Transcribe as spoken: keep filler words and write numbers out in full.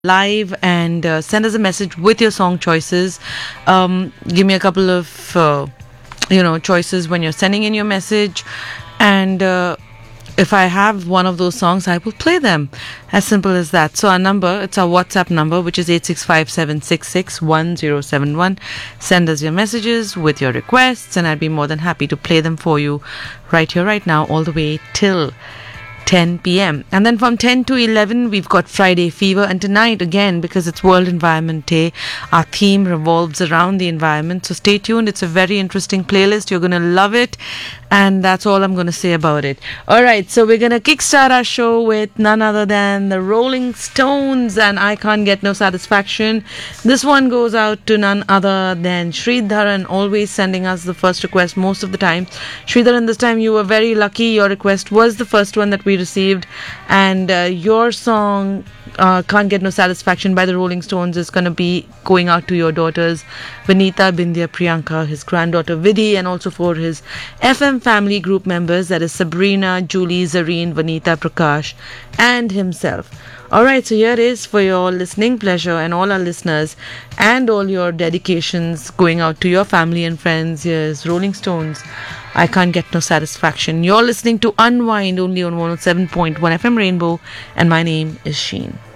live and uh, send us a message with your song choices. Um, give me a couple of, uh, you know, choices when you're sending in your message. And uh, if I have one of those songs, I will play them. As simple as that. So our number, it's our WhatsApp number, which is eight six five seven six six one zero seven one. Send us your messages with your requests, and I'd be more than happy to play them for you right here, right now, all the way till ten p.m. And then from ten to eleven, we've got Friday Fever. And tonight, again, because it's World Environment Day, our theme revolves around the environment. So stay tuned. It's a very interesting playlist. You're going to love it. And that's all I'm going to say about it. All right, so we're going to kickstart our show with none other than the Rolling Stones and I Can't Get No Satisfaction. This one goes out to none other than Sridharan, always sending us the first request most of the time. Sridharan, this time you were very lucky. Your request was the first one that we received. And uh, your song, uh, Can't Get No Satisfaction by the Rolling Stones, is going to be going out to your daughters, Vinita, Bindya, Priyanka, his granddaughter Vidhi, and also for his F M family group members, that is Sabrina, Julie, Zareen, Vanita, Prakash, and himself. Alright, so here is for your listening pleasure and all our listeners and all your dedications going out to your family and friends. Here's Rolling Stones, I Can't Get No Satisfaction. You're listening to Unwind only on one oh seven point one F M Rainbow, and my name is Sheen.